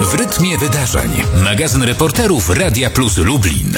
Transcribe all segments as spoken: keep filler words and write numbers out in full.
W rytmie wydarzeń. Magazyn reporterów Radia Plus Lublin.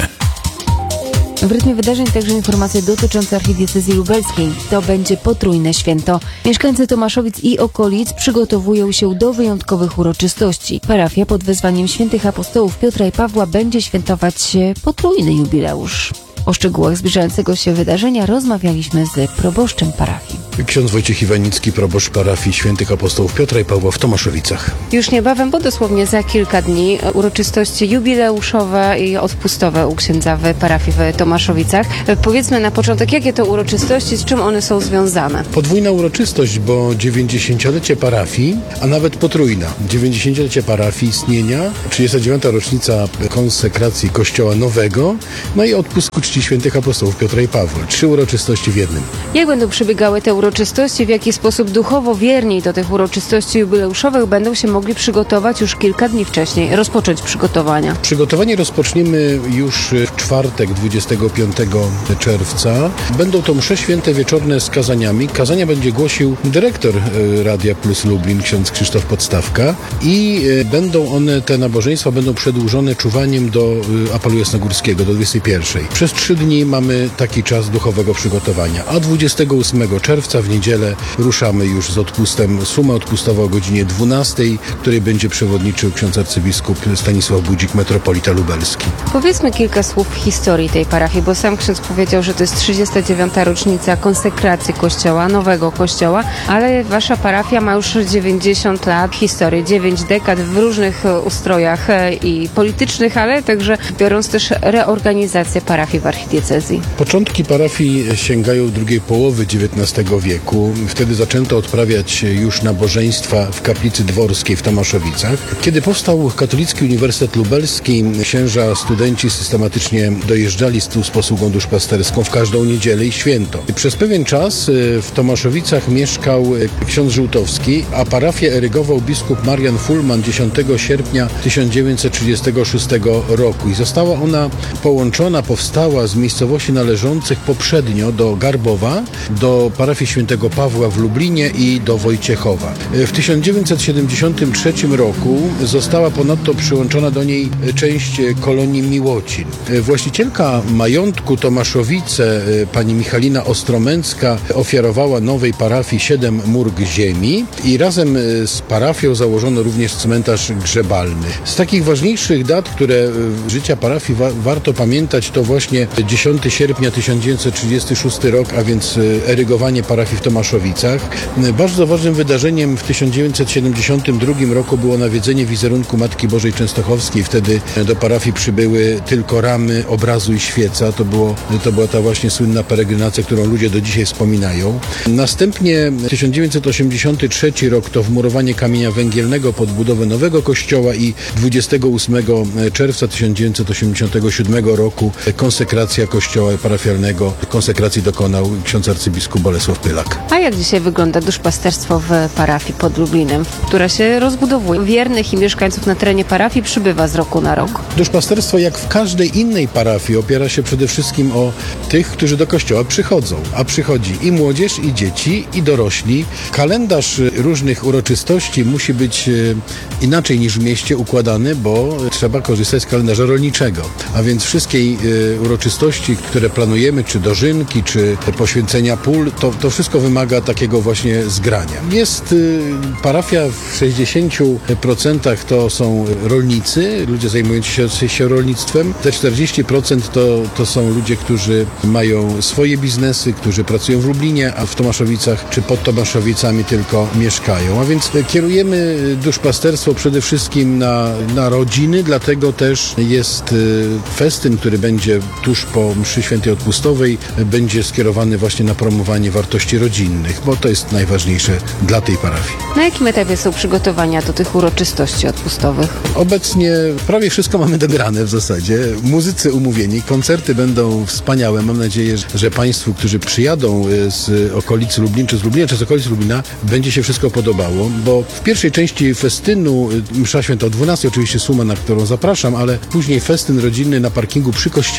W rytmie wydarzeń także informacje dotyczące archidiecezji lubelskiej. To będzie potrójne święto. Mieszkańcy Tomaszowic i okolic przygotowują się do wyjątkowych uroczystości. Parafia pod wezwaniem świętych apostołów Piotra i Pawła będzie świętować potrójny jubileusz. O szczegółach zbliżającego się wydarzenia rozmawialiśmy z proboszczem parafii. Ksiądz Wojciech Iwanicki, proboszcz parafii świętych apostołów Piotra i Pawła w Tomaszowicach. Już niebawem, bo dosłownie za kilka dni, uroczystości jubileuszowe i odpustowe u księdza w parafii w Tomaszowicach. Powiedzmy na początek, jakie to uroczystości, z czym one są związane? Podwójna uroczystość, bo dziewięćdziesięciolecie parafii, a nawet potrójna. dziewięćdziesięciolecie parafii istnienia, trzydziesta dziewiąta rocznica konsekracji Kościoła Nowego, no i odpust ku czci świętych apostołów Piotra i Pawła. Trzy uroczystości w jednym. Jak będą przebiegały te uroczystości? W jaki sposób duchowo wierni do tych uroczystości jubileuszowych będą się mogli przygotować już kilka dni wcześniej, rozpocząć przygotowania? Przygotowanie rozpoczniemy już w czwartek, dwudziestego piątego czerwca. Będą to msze święte wieczorne z kazaniami. Kazania będzie głosił dyrektor Radia Plus Lublin, ksiądz Krzysztof Podstawka, i będą one, te nabożeństwa będą przedłużone czuwaniem do Apalu Jasnogórskiego, do dwudziestej pierwszej. Przez trzy dni mamy taki czas duchowego przygotowania, a dwudziestego ósmego czerwca w niedzielę ruszamy już z odpustem. Suma odpustowa o godzinie dwunastej, której będzie przewodniczył ksiądz arcybiskup Stanisław Budzik, metropolita lubelski. Powiedzmy kilka słów historii tej parafii, bo sam ksiądz powiedział, że to jest trzydziesta dziewiąta rocznica konsekracji kościoła, nowego kościoła, ale wasza parafia ma już dziewięćdziesiąt lat historii, dziewięć dekad w różnych ustrojach i politycznych, ale także biorąc też reorganizację parafii w archidiecezji. Początki parafii sięgają drugiej połowy dziewiętnastego wieku. Wtedy zaczęto odprawiać już nabożeństwa w kaplicy dworskiej w Tomaszowicach. Kiedy powstał Katolicki Uniwersytet Lubelski, księża, studenci systematycznie dojeżdżali tu z posługą duszpasterską w każdą niedzielę i święto. Przez pewien czas w Tomaszowicach mieszkał ksiądz Żółtowski, a parafię erygował biskup Marian Fulman dziesiątego sierpnia tysiąc dziewięćset trzydziestego szóstego roku i została ona połączona, powstała z miejscowości należących poprzednio do Garbowa, do parafii świętego Pawła w Lublinie i do Wojciechowa. W tysiąc dziewięćset siedemdziesiątym trzecim roku została ponadto przyłączona do niej część kolonii Miłocin. Właścicielka majątku Tomaszowice, pani Michalina Ostromęcka, ofiarowała nowej parafii siedem mórg ziemi i razem z parafią założono również cmentarz grzebalny. Z takich ważniejszych dat, które życia parafii wa- warto pamiętać, to właśnie dziesiątego sierpnia tysiąc dziewięćset trzydziesty szósty rok, a więc erygowanie parafii w Tomaszowicach. Bardzo ważnym wydarzeniem w tysiąc dziewięćset siedemdziesiątym drugim roku było nawiedzenie wizerunku Matki Bożej Częstochowskiej. Wtedy do parafii przybyły tylko ramy, obrazu i świeca. To, było, to była ta właśnie słynna peregrinacja, którą ludzie do dzisiaj wspominają. Następnie tysiąc dziewięćset osiemdziesiąty trzeci rok to wmurowanie kamienia węgielnego pod budowę nowego kościoła i dwudziestego ósmego czerwca tysiąc dziewięćset osiemdziesiątego siódmego roku konsekracja kościoła parafialnego. Konsekracji dokonał ksiądz arcybiskup Bolesław Pylak. A jak dzisiaj wygląda duszpasterstwo w parafii pod Lublinem, która się rozbudowuje? Wiernych i mieszkańców na terenie parafii przybywa z roku na rok. Duszpasterstwo, jak w każdej innej parafii, opiera się przede wszystkim o tych, którzy do kościoła przychodzą. A przychodzi i młodzież, i dzieci, i dorośli. Kalendarz różnych uroczystości musi być inaczej niż w mieście układany, bo trzeba korzystać z kalendarza rolniczego. A więc wszystkie uroczystości, które planujemy, czy dożynki, czy poświęcenia pól, to, to wszystko wymaga takiego właśnie zgrania. Jest y, parafia w sześćdziesięciu procentach to są rolnicy, ludzie zajmujący się, się rolnictwem. Te czterdzieści procent to, to są ludzie, którzy mają swoje biznesy, którzy pracują w Lublinie, a w Tomaszowicach czy pod Tomaszowicami tylko mieszkają. A więc kierujemy duszpasterstwo przede wszystkim na, na rodziny, dlatego też jest y, festyn, który będzie tuż po mszy świętej odpustowej, będzie skierowany właśnie na promowanie wartości rodzinnych, bo to jest najważniejsze dla tej parafii. Na jakim etapie są przygotowania do tych uroczystości odpustowych? Obecnie prawie wszystko mamy dograne w zasadzie. Muzycy umówieni, koncerty będą wspaniałe. Mam nadzieję, że Państwu, którzy przyjadą z okolicy Lublin, czy z Lublina, czy z okolic Lublina, będzie się wszystko podobało, bo w pierwszej części festynu, msza święta o dwunastej, oczywiście suma, na którą zapraszam, ale później festyn rodzinny na parkingu przy kościele.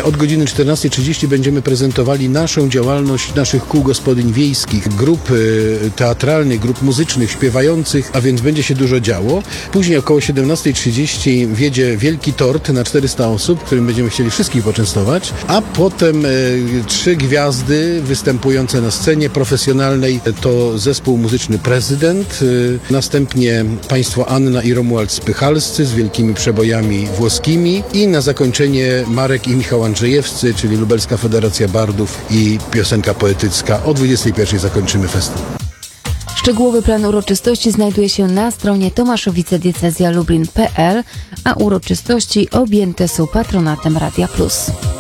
Od godziny czternastej trzydzieści będziemy prezentowali naszą działalność naszych kół gospodyń wiejskich, grup teatralnych, grup muzycznych, śpiewających, a więc będzie się dużo działo. Później około siedemnastej trzydzieści wjedzie wielki tort na czterysta osób, którym będziemy chcieli wszystkich poczęstować, a potem e, trzy gwiazdy występujące na scenie profesjonalnej to zespół muzyczny Prezydent, e, następnie państwo Anna i Romuald Spychalscy z wielkimi przebojami włoskimi i na zakończenie Marek i Michał Andrzejewscy, czyli Lubelska Federacja Bardów i piosenka poetycka. O dwudziestej pierwszej zakończymy festiwal. Szczegółowy plan uroczystości znajduje się na stronie tomaszowice diecezja lublin kropka p l, a uroczystości objęte są patronatem Radia Plus.